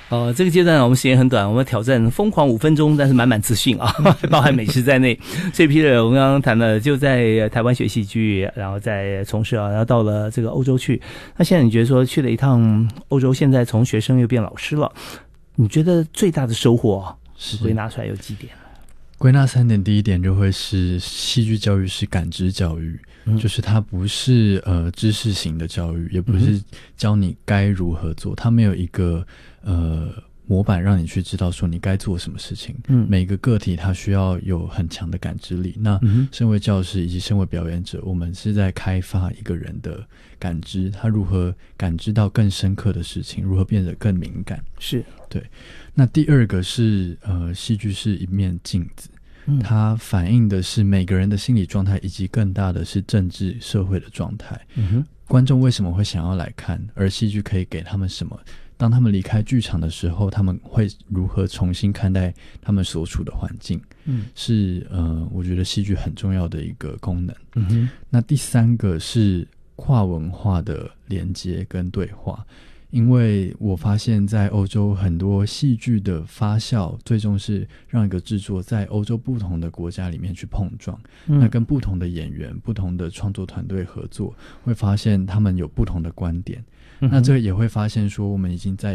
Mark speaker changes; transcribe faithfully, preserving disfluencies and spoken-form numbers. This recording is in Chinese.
Speaker 1: 呃，这个阶段我们时间很短，我们挑战疯狂五分钟，但是满满资讯啊，包含美食在内。所以 Peter 我们刚刚谈了，就在台湾学戏剧，然后在从事啊，然后到了这个欧洲去。那现在你觉得说去了一趟欧洲，现在从学生又变老师了，你觉得最大的收获是归纳出来有几点？
Speaker 2: 归纳三点，第一点就会是戏剧教育是感知教育，嗯、就是它不是呃知识型的教育，也不是教你该如何做，它没有一个呃模板让你去知道说你该做什么事情。嗯，每个个体它需要有很强的感知力。那身为教师以及身为表演者，我们是在开发一个人的感知，他如何感知到更深刻的事情，如何变得更敏感。
Speaker 1: 是
Speaker 2: 对。那第二个是呃，戏剧是一面镜子，它反映的是每个人的心理状态，以及更大的是政治社会的状态。嗯哼，观众为什么会想要来看，而戏剧可以给他们什么？当他们离开剧场的时候，他们会如何重新看待他们所处的环境？嗯，是呃，我觉得戏剧很重要的一个功能。嗯哼，那第三个是跨文化的连接跟对话。因为我发现在欧洲很多戏剧的发酵最终是让一个制作在欧洲不同的国家里面去碰撞、嗯、那跟不同的演员不同的创作团队合作，会发现他们有不同的观点、嗯、那这个也会发现说我们已经在